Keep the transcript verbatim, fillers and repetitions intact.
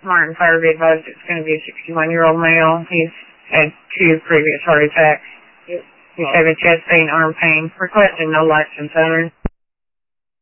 Martin Fire be advised it's going to be a sixty-one-year-old male. He's had two previous heart attacks. Yep. He's having chest pain, arm pain. Requesting no license owner.